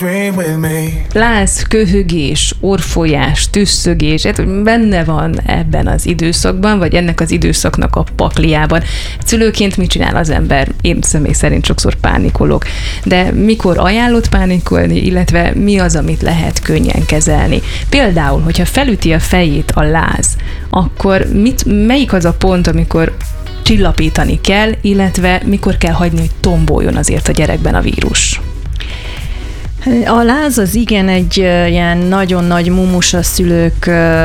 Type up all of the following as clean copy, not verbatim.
Láz, köhögés, orrfolyás, tüsszögés, benne van ebben az időszakban, vagy ennek az időszaknak a pakliában. Szülőként mit csinál az ember? Én személy szerint sokszor pánikolok. De mikor ajánlott pánikolni, illetve mi az, amit lehet könnyen kezelni? Például, hogyha felüti a fejét a láz, akkor melyik az a pont, amikor csillapítani kell, illetve mikor kell hagyni, hogy tomboljon azért a gyerekben a vírus? A láz az igen egy ilyen nagyon nagy mumus a szülők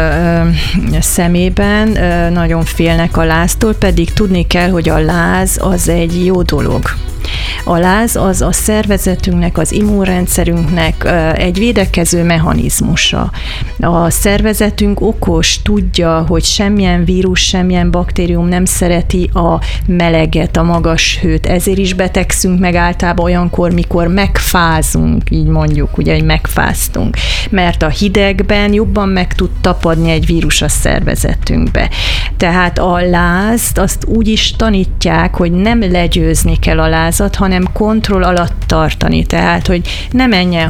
szemében, nagyon félnek a láztól, pedig tudni kell, hogy a láz az egy jó dolog. A láz az a szervezetünknek, az immunrendszerünknek egy védekező mechanizmusa. A szervezetünk okos, tudja, hogy semmilyen vírus, semmilyen baktérium nem szereti a meleget, a magas hőt. Ezért is betegszünk meg általában olyankor, mikor megfázunk, így mondjuk, ugye, hogy megfáztunk. Mert a hidegben jobban meg tud tapadni egy vírus a szervezetünkbe. Tehát a lázt azt úgy is tanítják, hogy nem legyőzni kell a lázat, hanem kontroll alatt tartani. Tehát, hogy ne menjen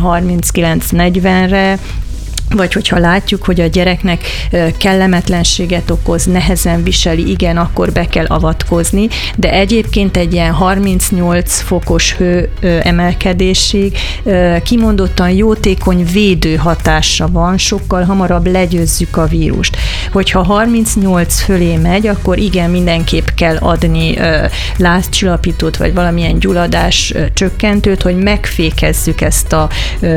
39-40-re, vagy hogyha látjuk, hogy a gyereknek kellemetlenséget okoz, nehezen viseli, igen, akkor be kell avatkozni, de egyébként egy ilyen 38 fokos hő emelkedésig kimondottan jótékony védő hatása van, sokkal hamarabb legyőzzük a vírust. Hogyha 38 fölé megy, akkor igen, mindenképp kell adni lázcsillapítót, vagy valamilyen gyulladás csökkentőt, hogy megfékezzük ezt a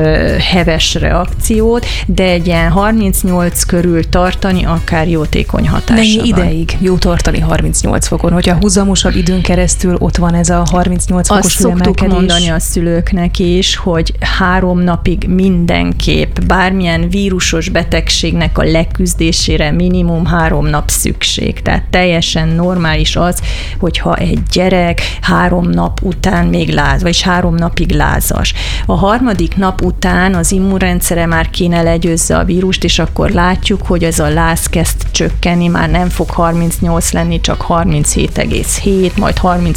heves reakciót, de egy ilyen 38 körül tartani akár jótékony hatása Mennyi van. ideig jó tartani 38 fokon? Hogyha húzamosabb időn keresztül ott van ez a 38 fokos hőemelkedés? Azt szoktuk mondani a szülőknek is, hogy 3 napig mindenképp bármilyen vírusos betegségnek a leküzdésére minimum 3 nap szükség. Tehát teljesen normális az, hogyha egy gyerek 3 nap után még láz, vagyis 3 napig lázas. A 3. nap után az immunrendszere már kéne legyőzni a vírust, és akkor látjuk, hogy ez a láz kezd csökkenni, már nem fog 38 lenni, csak 37,7, majd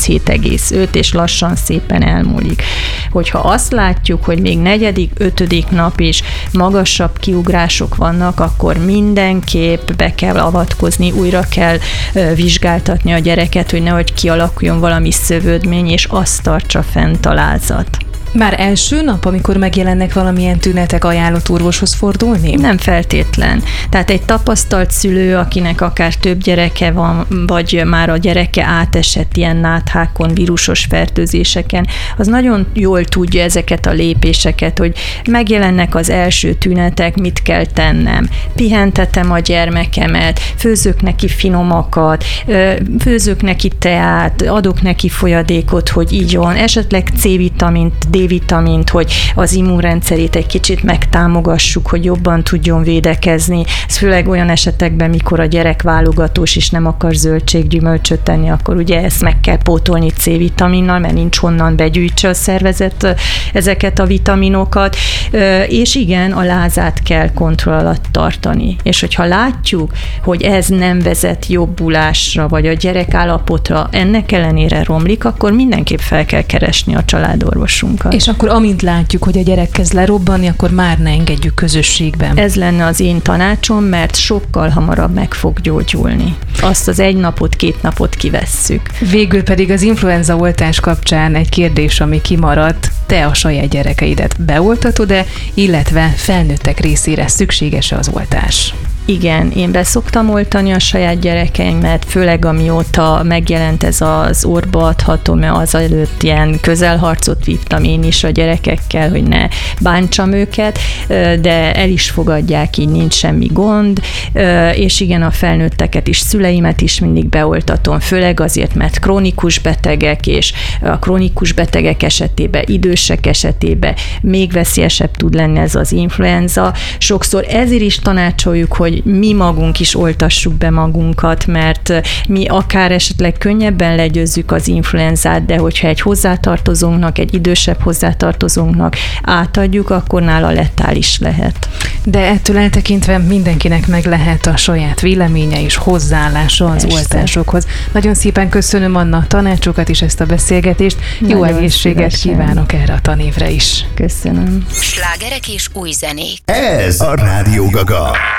37,5, és lassan szépen elmúlik. Hogyha azt látjuk, hogy még 4., 5. nap is magasabb kiugrások vannak, akkor mindenképp be kell avatkozni, újra kell vizsgáltatni a gyereket, hogy nehogy kialakuljon valami szövődmény, és azt tartsa fent a lázat. Már első nap, amikor megjelennek valamilyen tünetek, ajánlott orvoshoz fordulni? Nem feltétlen. Tehát egy tapasztalt szülő, akinek akár több gyereke van, vagy már a gyereke átesett ilyen náthákon, vírusos fertőzéseken, az nagyon jól tudja ezeket a lépéseket, hogy megjelennek az első tünetek, mit kell tennem. Pihentetem a gyermekemet, főzök neki finomakat, főzök neki teát, adok neki folyadékot, hogy igyon, esetleg C-vitamint, D-vitamint, hogy az immunrendszerét egy kicsit megtámogassuk, hogy jobban tudjon védekezni. Ez főleg olyan esetekben, mikor a gyerek válogatós és nem akar zöldséggyümölcsöt tenni, akkor ugye ezt meg kell pótolni C-vitaminnal, mert nincs honnan begyűjtse a szervezet ezeket a vitaminokat, és igen, a lázát kell kontroll alatt tartani. És hogyha látjuk, hogy ez nem vezet jobbulásra, vagy a gyerek állapotra ennek ellenére romlik, akkor mindenképp fel kell keresni a családorvosunkat. És akkor amint látjuk, hogy a gyerek kezd lerobbanni, akkor már ne engedjük közösségben. Ez lenne az én tanácsom, mert sokkal hamarabb meg fog gyógyulni. Azt az 1 napot, 2 napot kivesszük. Végül pedig az influenza oltás kapcsán egy kérdés, ami kimaradt. Te a saját gyerekeidet beoltatod-e, illetve felnőttek részére szükséges-e az oltás? Igen, én be szoktam oltani a saját gyerekeimet, főleg amióta megjelent ez az orba adható, mert azelőtt ilyen közelharcot vívtam én is a gyerekekkel, hogy ne bántsam őket, de el is fogadják, így nincs semmi gond, és igen, a felnőtteket is, szüleimet is mindig beoltatom, főleg azért, mert krónikus betegek, és a krónikus betegek esetében, idősek esetében még veszélyesebb tud lenni ez az influenza. Sokszor ezért is tanácsoljuk, hogy mi magunk is oltassuk be magunkat, mert mi akár esetleg könnyebben legyőzzük az influenzát, de hogyha egy hozzátartozónknak, egy idősebb hozzátartozónknak átadjuk, akkor nála letális lehet. de ettől eltekintve mindenkinek meg lehet a saját véleménye és hozzáállása az oltásokhoz. Nagyon szépen köszönöm, Anna, a tanácsokat és ezt a beszélgetést. Jó egészséget kívánok erre a tanévre is. Köszönöm. Slágerek és új zenék. Ez a Rádió Gaga.